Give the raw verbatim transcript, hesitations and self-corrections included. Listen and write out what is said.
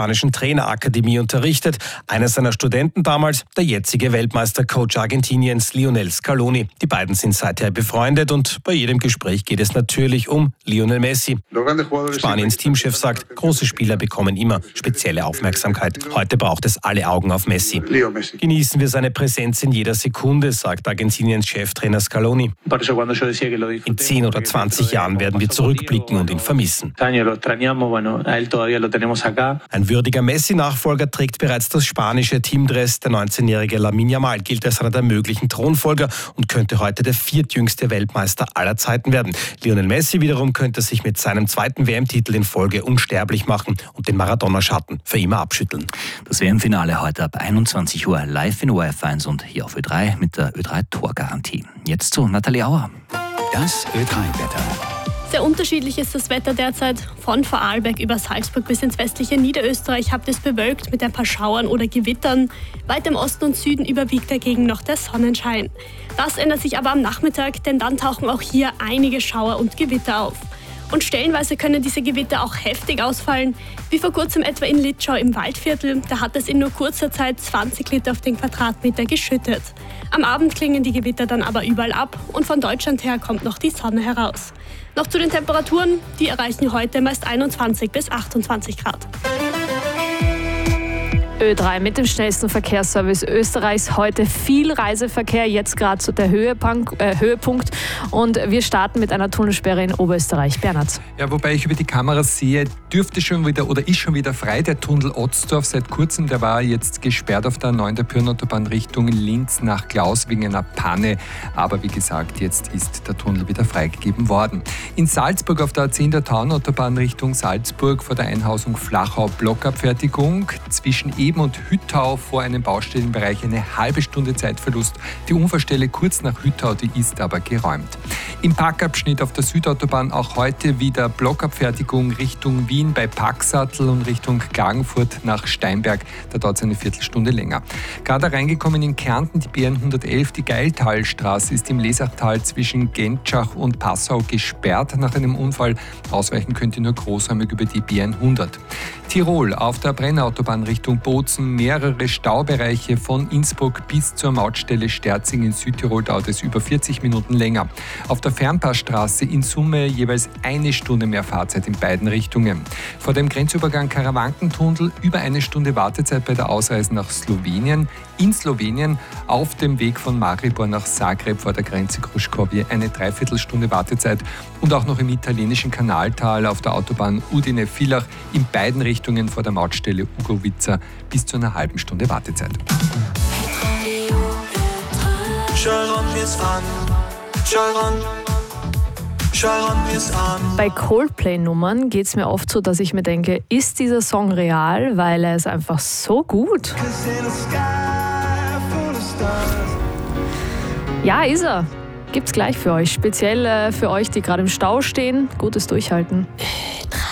spanischen Trainerakademie unterrichtet. Einer seiner Studenten damals, der jetzige Weltmeister-Coach Argentiniens Lionel Scaloni. Die beiden sind seither befreundet und bei jedem Gespräch geht es natürlich um Lionel Messi. Spaniens Teamchef sagt, große Spieler bekommen immer spezielle Aufmerksamkeit. Heute braucht es alle Augen auf Messi. Genießen wir seine Präsenz in jeder Sekunde, sagt Argentiniens Cheftrainer Scaloni. In zehn oder zwanzig Jahren werden wir zurückblicken und ihn vermissen. Ein würdiger Messi-Nachfolger trägt bereits das spanische Teamdress. Der neunzehnjährige Lamine Yamal gilt als einer der möglichen Thronfolger und könnte heute der viertjüngste Weltmeister aller Zeiten werden. Lionel Messi wiederum könnte sich mit seinem zweiten W M-Titel in Folge unsterblich machen und den Maradona-Schatten für immer abschütteln. Das W M-Finale heute ab einundzwanzig Uhr live in O R F eins und hier auf Ö drei mit der Ö drei Torgarantie. Jetzt zu Nathalie Auer. Das Ö drei Wetter. Sehr unterschiedlich ist das Wetter derzeit. Von Vorarlberg über Salzburg bis ins westliche Niederösterreich habt es bewölkt mit ein paar Schauern oder Gewittern. Weit im Osten und Süden überwiegt dagegen noch der Sonnenschein. Das ändert sich aber am Nachmittag, denn dann tauchen auch hier einige Schauer und Gewitter auf. Und stellenweise können diese Gewitter auch heftig ausfallen, wie vor kurzem etwa in Litschau im Waldviertel. Da hat es in nur kurzer Zeit zwanzig Liter auf den Quadratmeter geschüttet. Am Abend klingen die Gewitter dann aber überall ab und von Deutschland her kommt noch die Sonne heraus. Noch zu den Temperaturen, die erreichen heute meist einundzwanzig bis achtundzwanzig Grad. Ö drei mit dem schnellsten Verkehrsservice Österreichs. Heute viel Reiseverkehr, jetzt gerade so der Höhepunkt, äh, Höhepunkt. Und wir starten mit einer Tunnelsperre in Oberösterreich. Bernhard. Ja, wobei ich über die Kameras sehe, dürfte schon wieder oder ist schon wieder frei der Tunnel Otzdorf seit kurzem. Der war jetzt gesperrt auf der neuen Pyreneeautobahn Richtung Linz nach Klaus wegen einer Panne. Aber wie gesagt, jetzt ist der Tunnel wieder freigegeben worden. In Salzburg auf der A zehn der Taunautobahn Richtung Salzburg vor der Einhausung Flachau Blockabfertigung zwischen Eben und Hüttau vor einem Baustellenbereich eine halbe Stunde Zeitverlust. Die Unfallstelle kurz nach Hüttau, die ist aber geräumt. Im Parkabschnitt auf der Südautobahn auch heute wieder Blockabfertigung Richtung Wien bei Packsattel und Richtung Klagenfurt nach Steinberg. Da dauert es eine Viertelstunde länger. Gerade reingekommen in Kärnten die B N hundertelf, die Geiltalstraße ist im Lesachtal zwischen Gentschach und Passau gesperrt nach einem Unfall. Ausweichen könnt ihr nur großräumig über die B N hundert. Tirol auf der Brennautobahn Richtung Bozen mehrere Staubereiche von Innsbruck bis zur Mautstelle Sterzing in Südtirol dauert es über vierzig Minuten länger. Auf der Fernpassstraße in Summe jeweils eine Stunde mehr Fahrzeit in beiden Richtungen. Vor dem Grenzübergang Karawankentunnel über eine Stunde Wartezeit bei der Ausreise nach Slowenien. In Slowenien auf dem Weg von Maribor nach Zagreb vor der Grenze Kruškovje eine Dreiviertelstunde Wartezeit und auch noch im italienischen Kanaltal auf der Autobahn Udine-Villach in beiden Richtungen vor der Mautstelle Ugovica bis zu einer halben Stunde Wartezeit. Bei Coldplay-Nummern geht es mir oft so, dass ich mir denke, ist dieser Song real, weil er ist einfach so gut. Ja, ist er. Gibt's gleich für euch. Speziell äh, für euch, die gerade im Stau stehen. Gutes Durchhalten.